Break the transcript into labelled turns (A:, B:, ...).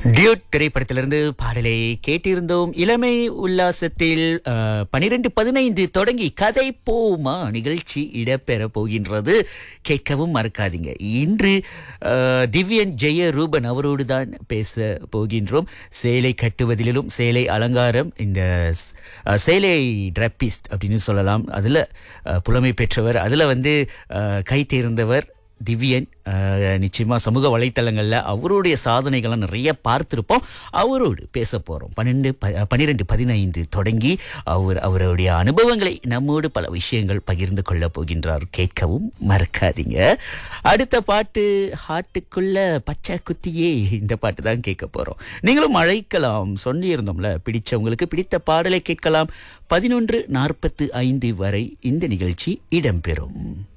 A: Dude திரைப்படத்திலிருந்து பாடலை கேட்டிருந்தோம். இளமை உல்லாசத்தில் 12:15 தொடங்கி கதை போமா நிகழ்ச்சி இடம்பெற போகின்றது. கேட்கவும் மறக்காதீங்க. இன்று திவ்யன் ஜெயரூபன் அவரோடு தான் பேச போகின்றோம். சேலை கட்டுவதிலும் சேலை அலங்காரம், இந்த சேலை டிராப்பிஸ்ட் அப்படின்னு சொல்லலாம், அதில் புலமை பெற்றவர், அதில் கை தேர்ந்தவர் திவ்யன். நிச்சயமா சமூக வலைத்தளங்கள்ல அவருடைய சாதனைகளை நிறைய பார்த்திருப்போம். அவரோடு பேச போறோம். 12:15 தொடங்கி அவருடைய அனுபவங்களை நம்மோடு பல விஷயங்கள் பகிர்ந்து கொள்ள போகின்றார். கேட்கவும் மறக்காதீங்க. அடுத்த பாட்டு ஹாட்டுக்குள்ள பச்சை குத்தியே, இந்த பாட்டு தான் கேட்க போறோம். நீங்களும் அழைக்கலாம். சொல்லியிருந்தோம்ல, பிடிச்சவங்களுக்கு பிடித்த பாடலை கேட்கலாம். 11:45 வரை இந்த நிகழ்ச்சி இடம்பெறும்.